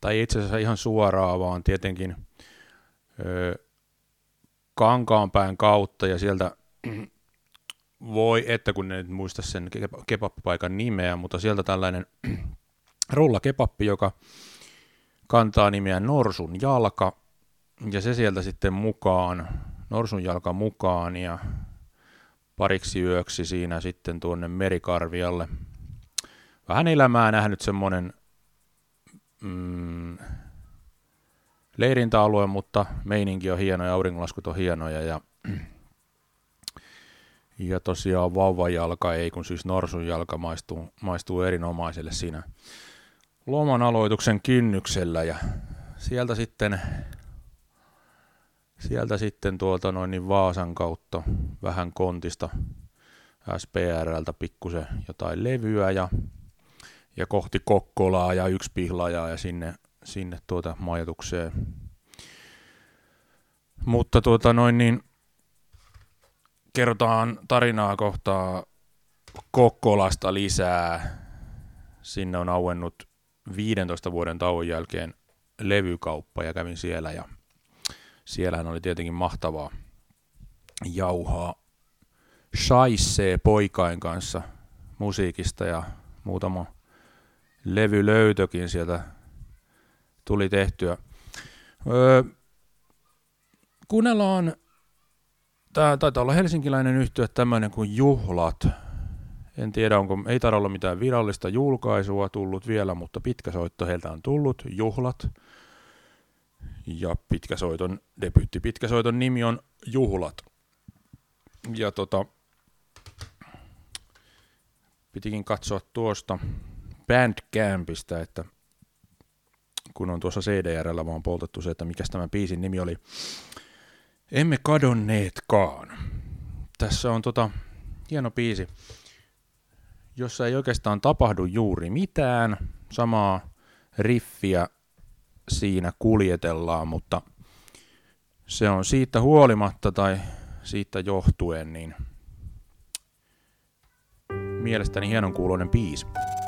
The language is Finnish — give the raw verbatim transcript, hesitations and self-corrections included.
tai itse asiassa ihan suoraan, vaan tietenkin ö, Kankaanpään kautta ja sieltä voi, että kun en nyt muista sen kebappipaikan nimeä, mutta sieltä tällainen rullakebappi, joka kantaa nimeä Norsun jalka, ja se sieltä sitten mukaan, Norsun jalka mukaan, ja pariksi yöksi siinä sitten tuonne Merikarvialle. Vähän elämää nähnyt semmoinen mm, leirintäalue, mutta meininki on hieno ja auringonlaskut on hienoja, ja Ja tosiaan vauvajalka ei, kun siis norsun jalka maistuu, maistuu erinomaiselle siinä loman aloituksen kynnyksellä. Ja sieltä sitten, sieltä sitten tuolta noin niin Vaasan kautta vähän kontista S P R:ltä pikkusen jotain levyä ja, ja kohti Kokkolaa ja yksi pihlajaa ja sinne, sinne tuota majoitukseen. Mutta tuota noin niin kerrotaan tarinaa kohtaa Kokkolasta lisää. Sinne on auennut viidentoista vuoden tauon jälkeen levykauppa ja kävin siellä. Ja siellähän oli tietenkin mahtavaa jauhaa shaissee poikain kanssa musiikista ja muutama levylöytökin sieltä tuli tehtyä. Öö, kuunnellaan. Tämä taitaa olla helsinkiläinen yhtye tämmöinen kuin Juhlat. En tiedä, onko, ei taida olla mitään virallista julkaisua tullut vielä, mutta pitkä soitto heiltä on tullut, Juhlat. Ja pitkäsoiton, debyytti pitkäsoiton nimi on Juhlat. Ja tota, pitikin katsoa tuosta Bandcampista, että kun on tuossa C D R:llä vaan poltettu se, että mikäs tämä biisin nimi oli. Emme kadonneetkaan. Tässä on tota hieno biisi, jossa ei oikeastaan tapahdu juuri mitään. Samaa riffiä siinä kuljetellaan, mutta se on siitä huolimatta tai siitä johtuen niin mielestäni hienon kuuloinen biisi.